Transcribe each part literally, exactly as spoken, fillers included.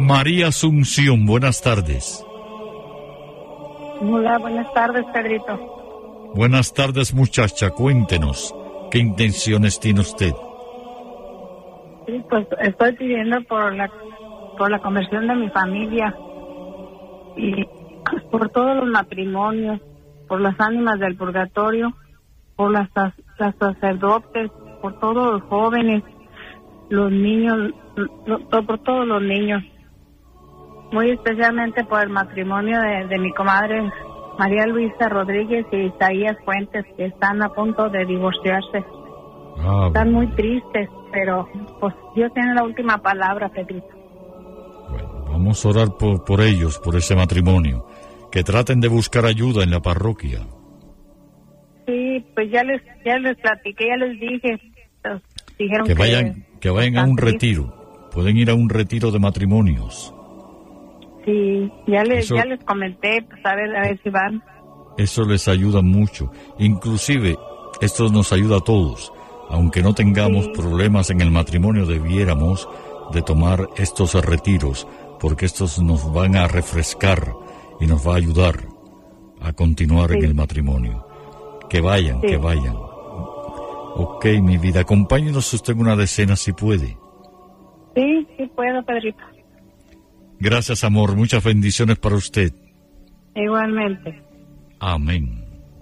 María Asunción, buenas tardes. Hola, buenas tardes, Pedrito. Buenas tardes, muchacha, cuéntenos, ¿qué intenciones tiene usted? Sí, pues estoy pidiendo por la por la conversión de mi familia y por todos los matrimonios, por las ánimas del purgatorio, por las, las sacerdotes, por todos los jóvenes, los niños, lo, por todos los niños, muy especialmente por el matrimonio de, de mi comadre María Luisa Rodríguez y Isaías Fuentes, que están a punto de divorciarse. Ah, están muy tristes, pero pues Dios tiene la última palabra, Pedrito. Bueno, vamos a orar por, por ellos, por ese matrimonio, que traten de buscar ayuda en la parroquia. Sí, pues ya les ya les platiqué, ya les dije, pues, dijeron que vayan que, que vayan a un retiro, pueden ir a un retiro de matrimonios. Sí, ya les eso, ya les comenté, pues a ver a ver si van. Eso les ayuda mucho, inclusive esto nos ayuda a todos, aunque no tengamos sí. problemas en el matrimonio, debiéramos de tomar estos retiros, porque estos nos van a refrescar y nos va a ayudar a continuar sí. en el matrimonio. Que vayan, sí. que vayan. Ok, mi vida, acompáñenos usted en una decena si puede. Sí, sí puedo, Pedrito. Gracias, amor. Muchas bendiciones para usted. Igualmente. Amén.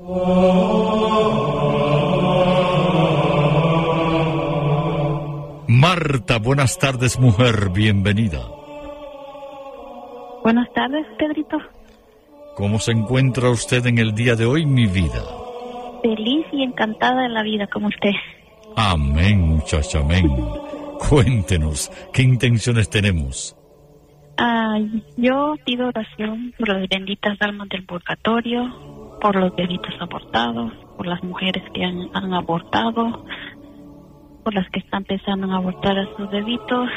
Marta, buenas tardes, mujer. Bienvenida. Buenas tardes, Pedrito. ¿Cómo se encuentra usted en el día de hoy, mi vida? Feliz y encantada de la vida, como usted. Amén, muchacha, amén. Cuéntenos, ¿qué intenciones tenemos? Ah, yo pido oración por las benditas almas del purgatorio, por los bebitos abortados, por las mujeres que han, han abortado, por las que están pensando en abortar a sus bebitos,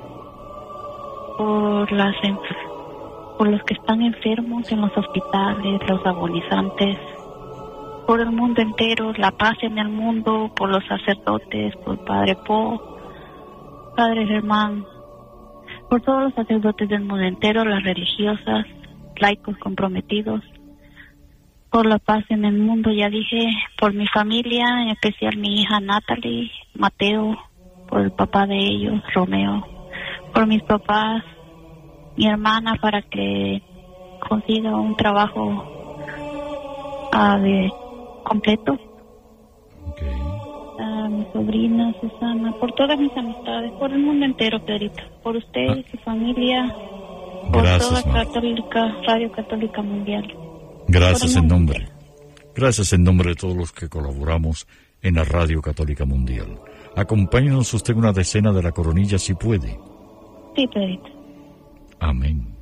por las por los que están enfermos en los hospitales, los agonizantes, por el mundo entero, la paz en el mundo, por los sacerdotes, por Padre Po, Padre Germán, por todos los sacerdotes del mundo entero, las religiosas, laicos comprometidos, por la paz en el mundo, ya dije, por mi familia, en especial mi hija Natalie, Mateo, por el papá de ellos, Romeo, por mis papás, mi hermana, para que consiga un trabajo uh, de completo. Okay. A mi sobrina Susana, por todas mis amistades, por el mundo entero, Pedrito, por usted y su familia, por Gracias, toda Católica, Radio Católica Mundial. Gracias en nombre. Gracias en nombre de todos los que colaboramos en la Radio Católica Mundial. Acompáñenos usted en una decena de la coronilla si puede. Sí, Pedrito. Amén.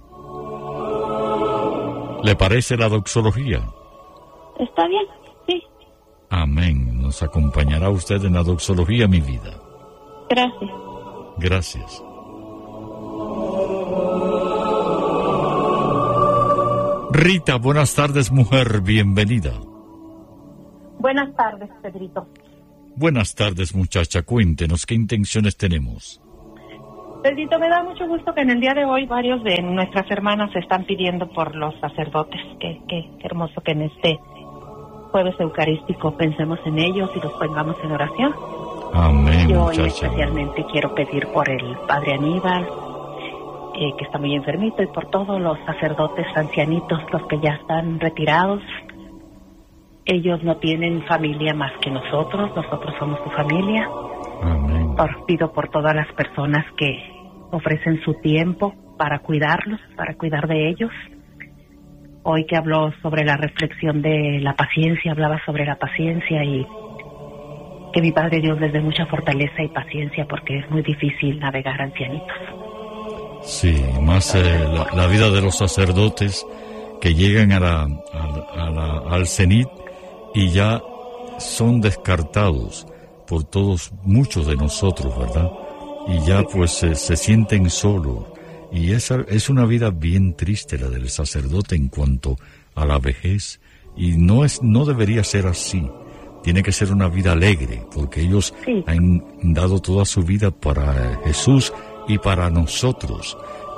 ¿Le parece la doxología? Está bien, sí. Amén. Nos acompañará usted en la doxología, mi vida. Gracias. Gracias. Rita, buenas tardes, mujer. Bienvenida. Buenas tardes, Pedrito. Buenas tardes, muchacha. Cuéntenos, ¿qué intenciones tenemos? Pedrito, me da mucho gusto que en el día de hoy varios de nuestras hermanas están pidiendo por los sacerdotes. Qué, qué, qué hermoso que en este jueves eucarístico pensemos en ellos y los pongamos en oración. Amén, Yo muchacha. hoy especialmente quiero pedir por el padre Aníbal, eh, que está muy enfermito, y por todos los sacerdotes ancianitos, los que ya están retirados. Ellos no tienen familia más que nosotros, nosotros somos su familia. Amén. Por, pido por todas las personas que ofrecen su tiempo para cuidarlos, para cuidar de ellos. Hoy que habló sobre la reflexión de la paciencia, hablaba sobre la paciencia, y que mi Padre Dios les dé mucha fortaleza y paciencia, porque es muy difícil navegar ancianitos. Sí, más eh, la, la vida de los sacerdotes que llegan a la, a, a la, al cenit y ya son descartados por todos, muchos de nosotros, ¿verdad? Y ya pues eh, se sienten solos. Y esa es una vida bien triste la del sacerdote en cuanto a la vejez, y no es no debería ser así. Tiene que ser una vida alegre, porque ellos sí. han dado toda su vida para Jesús y para nosotros,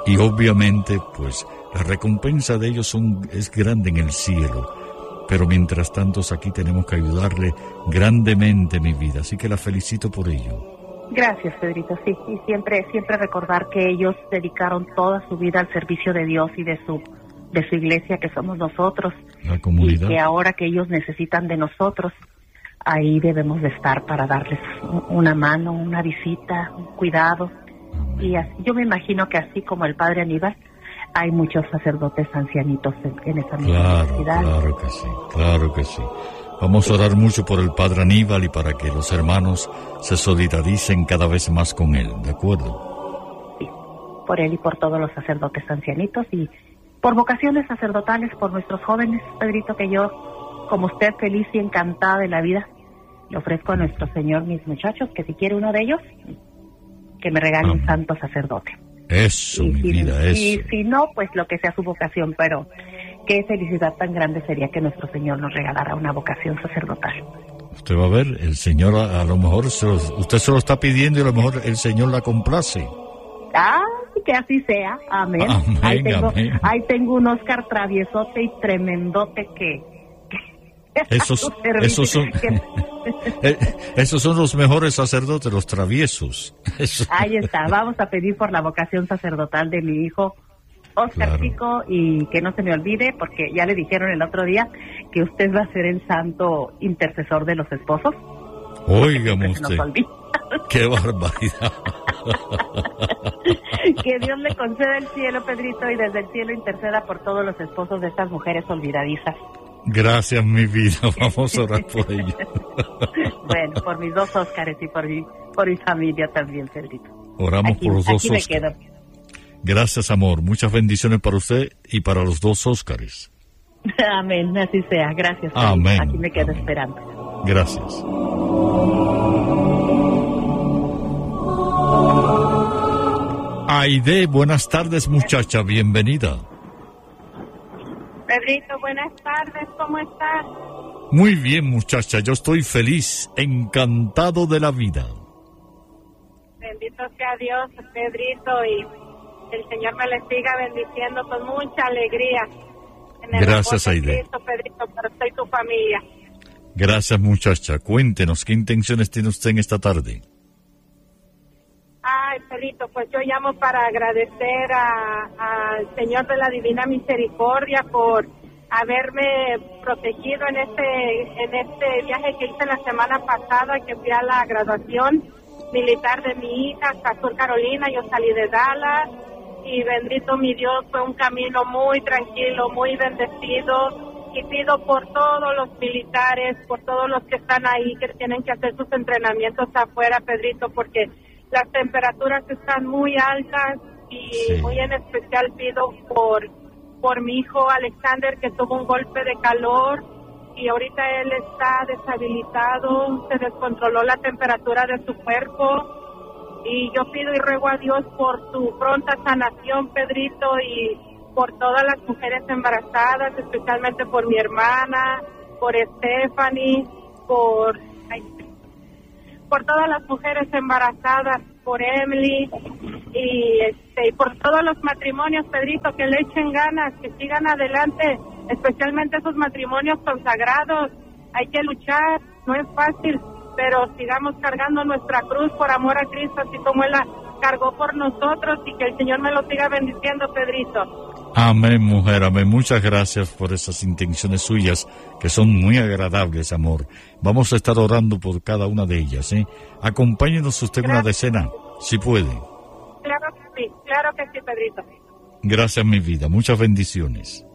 y obviamente pues la recompensa de ellos son, es grande en el cielo, pero mientras tanto aquí tenemos que ayudarle grandemente, mi vida, así que la felicito por ello. Gracias, Pedrito, sí, y siempre siempre recordar que ellos dedicaron toda su vida al servicio de Dios y de su de su iglesia, que somos nosotros, la comunidad, y que ahora que ellos necesitan de nosotros, ahí debemos de estar para darles una mano, una visita, un cuidado. Amén. Y así, yo me imagino que así como el padre Aníbal, hay muchos sacerdotes ancianitos en, en esa claro, universidad. Claro que sí, claro que sí. Vamos a orar mucho por el padre Aníbal y para que los hermanos se solidaricen cada vez más con él, ¿de acuerdo? Sí, por él y por todos los sacerdotes ancianitos y por vocaciones sacerdotales, por nuestros jóvenes, Pedrito, que yo, como usted, feliz y encantada de la vida, le ofrezco a nuestro Señor mis muchachos, que si quiere uno de ellos, que me regale un santo sacerdote. Eso, y mi si, vida, eso. Y si no, pues lo que sea su vocación, pero qué felicidad tan grande sería que nuestro Señor nos regalara una vocación sacerdotal. Usted va a ver, el Señor a, a lo mejor, se lo, usted se lo está pidiendo y a lo mejor el Señor la complace. Ah, que así sea, amén. Amén, ahí, tengo, amén. ahí tengo un Oscar traviesote y tremendote que... que esos, esos son... esos son los mejores sacerdotes, los traviesos. Eso. Ahí está, vamos a pedir por la vocación sacerdotal de mi hijo Oscar Claro. Chico, y que no se me olvide, porque ya le dijeron el otro día que usted va a ser el santo intercesor de los esposos. Óigame Se nos usted, olvida. qué barbaridad. Que Dios le conceda el cielo, Pedrito, y desde el cielo interceda por todos los esposos de estas mujeres olvidadizas. Gracias, mi vida, vamos a orar por ello. Bueno, por mis dos Óscares y por mi, por mi familia también, Pedrito. Oramos Aquí, por los dos aquí me Óscares. quedo. Gracias, amor, muchas bendiciones para usted y para los dos Óscares. Amén, así sea, gracias. Amén. Aquí me quedo Amén. esperando. Gracias. Aide, buenas tardes, muchacha, bienvenida. Pedrito, buenas tardes, ¿cómo estás? Muy bien, muchacha, yo estoy feliz, encantado de la vida. Bendito sea Dios, Pedrito, y el Señor me le siga bendiciendo con mucha alegría. En el Gracias, amor de Aide. Cristo, Pedrito, para usted y tu familia. Gracias, muchacha. Cuéntenos, ¿qué intenciones tiene usted en esta tarde? Ay, Pedrito, pues yo llamo para agradecer a- al Señor de la Divina Misericordia por haberme protegido en este en este viaje que hice la semana pasada, que fui a la graduación militar de mi hija hasta Sur Carolina. Yo salí de Dallas y bendito mi Dios, fue un camino muy tranquilo, muy bendecido. Y pido por todos los militares, por todos los que están ahí, que tienen que hacer sus entrenamientos afuera, Pedrito, porque las temperaturas están muy altas y Sí. muy en especial pido por por mi hijo Alexander, que tuvo un golpe de calor y ahorita él está deshabilitado, se descontroló la temperatura de su cuerpo, y yo pido y ruego a Dios por su pronta sanación, Pedrito, y por todas las mujeres embarazadas, especialmente por mi hermana, por Stephanie, por ay, por todas las mujeres embarazadas, por Emily, y este y por todos los matrimonios, Pedrito, que le echen ganas, que sigan adelante, especialmente esos matrimonios consagrados. Hay que luchar, no es fácil, pero sigamos cargando nuestra cruz por amor a Cristo, así como Él la cargó por nosotros, y que el Señor me lo siga bendiciendo, Pedrito. Amén, mujer, amén. Muchas gracias por esas intenciones suyas, que son muy agradables, amor. Vamos a estar orando por cada una de ellas, ¿eh? Acompáñenos usted en una decena, si puede. Claro que sí, claro que sí, Pedrito. Gracias, mi vida. Muchas bendiciones.